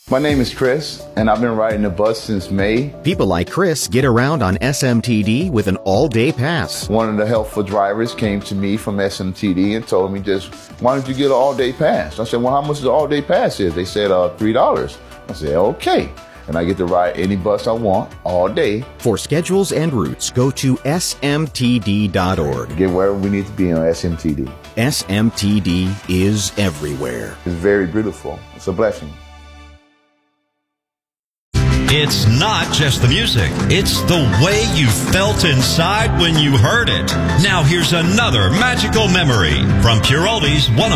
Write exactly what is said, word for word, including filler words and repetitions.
My name is Chris, and I've been riding the bus since May. People like Chris get around on S M T D with an all-day pass. One of the helpful drivers came to me from S M T D and told me just, why don't you get an all-day pass? I said, well, how much the all-day pass is? They said, uh, three dollars. I said, okay. And I get to ride any bus I want all day. For schedules and routes, go to S M T D dot org. Get wherever we need to be on S M T D. S M T D is everywhere. It's very beautiful. It's a blessing. It's not just the music. It's the way you felt inside when you heard it. Now here's another magical memory from Pure Oldies one oh